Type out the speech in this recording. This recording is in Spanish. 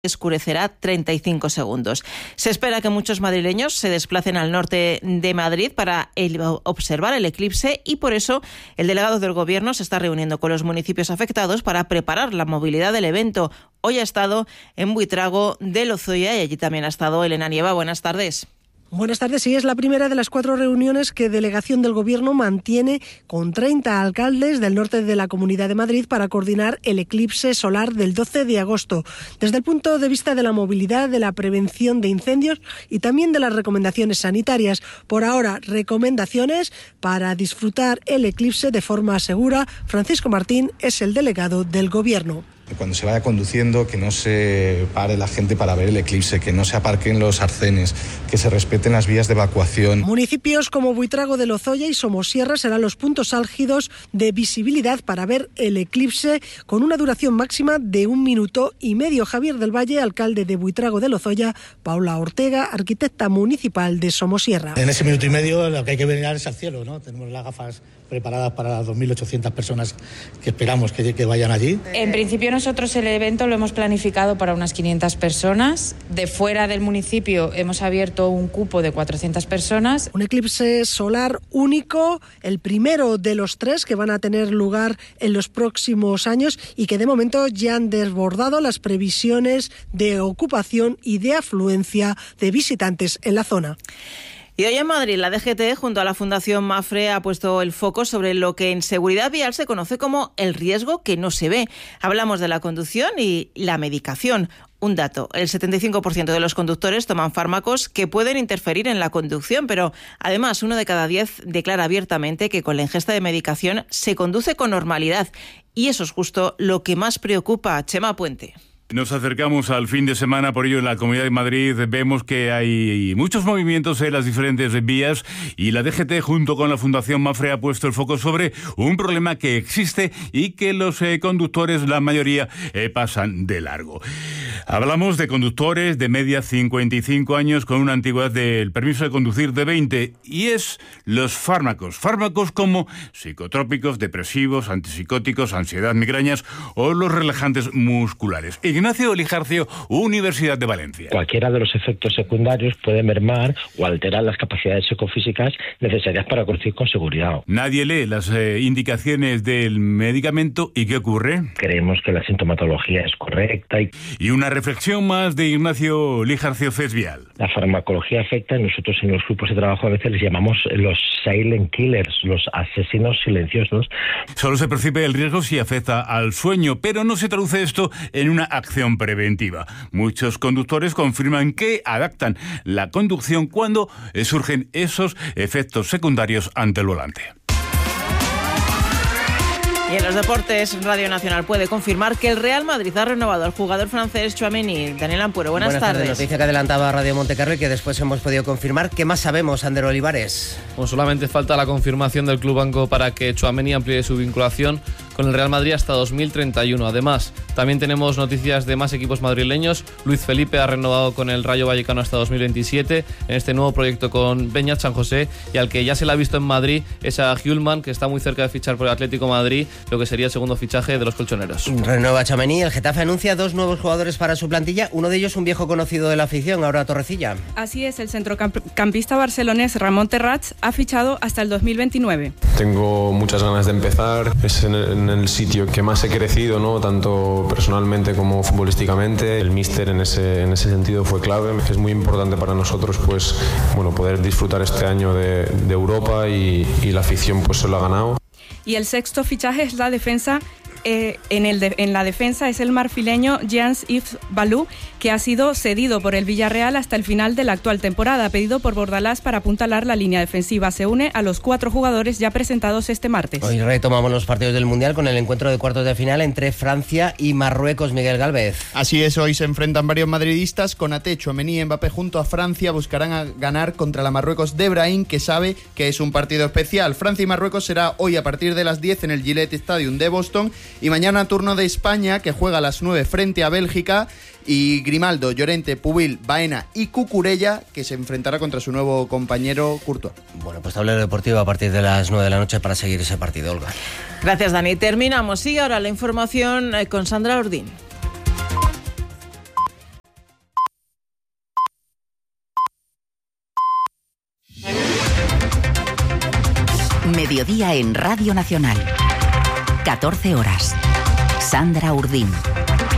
escurecerá 35 segundos. Se espera que muchos madrileños se desplacen al norte de Madrid para observar el eclipse y por eso el delegado del Gobierno se está reuniendo con los municipios afectados para preparar la movilidad del evento. Hoy ha estado en Buitrago de Lozoya y allí también ha estado Elena Nieva. Buenas tardes. Buenas tardes. Sí, es la primera de las 4 reuniones que Delegación del Gobierno mantiene con 30 alcaldes del norte de la Comunidad de Madrid para coordinar el eclipse solar del 12 de agosto. Desde el punto de vista de la movilidad, de la prevención de incendios y también de las recomendaciones sanitarias. Por ahora, recomendaciones para disfrutar el eclipse de forma segura. Francisco Martín es el delegado del Gobierno. Cuando se vaya conduciendo, que no se pare la gente para ver el eclipse, que no se aparquen los arcenes, que se respeten las vías de evacuación. Municipios como Buitrago de Lozoya y Somosierra serán los puntos álgidos de visibilidad para ver el eclipse con una duración máxima de 1 minuto y medio. Javier del Valle, alcalde de Buitrago de Lozoya, Paula Ortega, arquitecta municipal de Somosierra. En ese minuto y medio lo que hay que mirar es al cielo, ¿no? Tenemos las gafas preparadas para las 2.800 personas que esperamos que vayan allí. En principio nosotros el evento lo hemos planificado para unas 500 personas. De fuera del municipio hemos abierto un cupo de 400 personas. Un eclipse solar único, el primero de los 3 que van a tener lugar en los próximos años y que de momento ya han desbordado las previsiones de ocupación y de afluencia de visitantes en la zona. Y hoy en Madrid, la DGT, junto a la Fundación Mafre, ha puesto el foco sobre lo que en seguridad vial se conoce como el riesgo que no se ve. Hablamos de la conducción y la medicación. Un dato, el 75% de los conductores toman fármacos que pueden interferir en la conducción, pero además 1 de cada 10 declara abiertamente que con la ingesta de medicación se conduce con normalidad. Y eso es justo lo que más preocupa a Chema Puente. Nos acercamos al fin de semana, por ello en la Comunidad de Madrid vemos que hay muchos movimientos en las diferentes vías y la DGT junto con la Fundación Mafre ha puesto el foco sobre un problema que existe y que los conductores, la mayoría, pasan de largo. Hablamos de conductores de media 55 años con una antigüedad del permiso de conducir de 20 y es los fármacos como psicotrópicos, depresivos, antipsicóticos, ansiedad, migrañas o los relajantes musculares. Ignacio Lijarcio, Universidad de Valencia. Cualquiera de los efectos secundarios puede mermar o alterar las capacidades psicofísicas necesarias para conducir con seguridad. Nadie lee las indicaciones del medicamento y ¿qué ocurre? Creemos que la sintomatología es correcta. Y una reflexión más de Ignacio Lijarcio Fesvial. La farmacología afecta, nosotros en los grupos de trabajo a veces les llamamos los silent killers, los asesinos silenciosos. Solo se percibe el riesgo si afecta al sueño, pero no se traduce esto en una acción preventiva. Muchos conductores confirman que adaptan la conducción cuando surgen esos efectos secundarios ante el volante. Y en los deportes, Radio Nacional puede confirmar que el Real Madrid ha renovado al jugador francés Tchouaméni. Daniel Ampuero, buenas tardes. Noticia que adelantaba Radio Montecarlo y que después hemos podido confirmar. ¿Qué más sabemos, Ander Olivares? Pues solamente falta la confirmación del Club Banco para que Tchouaméni amplíe su vinculación con el Real Madrid hasta 2031. Además, también tenemos noticias de más equipos madrileños. Luis Felipe ha renovado con el Rayo Vallecano hasta 2027 en este nuevo proyecto con Beñat San José y al que ya se le ha visto en Madrid es a Hjulman, que está muy cerca de fichar por el Atlético de Madrid, lo que sería el segundo fichaje de los colchoneros. Renueva Tchouaméni, el Getafe anuncia 2 nuevos jugadores para su plantilla, uno de ellos un viejo conocido de la afición, ahora Torrecilla. Así es, el centrocampista barcelonés Ramón Terrats ha fichado hasta el 2029. Tengo muchas ganas de empezar, es en el sitio que más he crecido, ¿no? Tanto personalmente como futbolísticamente. El míster en ese sentido fue clave. Es muy importante para nosotros pues, bueno, poder disfrutar este año de Europa y la afición pues se lo ha ganado. Y el sexto fichaje es la defensa. En la defensa es el marfileño Jean-Yves Balou, que ha sido cedido por el Villarreal hasta el final de la actual temporada, pedido por Bordalás para apuntalar la línea defensiva. Se une a los 4 jugadores ya presentados este martes. Hoy retomamos los partidos del Mundial con el encuentro de cuartos de final entre Francia y Marruecos. Miguel Gálvez. Así es, hoy se enfrentan varios madridistas. Konaté, Tchouaméni y Mbappé junto a Francia buscarán ganar contra la Marruecos de Brahim, que sabe que es un partido especial. Francia y Marruecos será hoy a partir de las 10 en el Gillette Stadium de Boston. Y mañana turno de España, que juega a las 9 frente a Bélgica, y Grimaldo, Llorente, Pubil, Baena y Cucurella, que se enfrentará contra su nuevo compañero Courtois. Bueno, pues tablero deportivo a partir de las 9 de la noche para seguir ese partido, Olga. Gracias, Dani. Terminamos. Sigue ahora la información con Sandra Ordín. Mediodía en Radio Nacional. 14 horas. Sandra Urdín.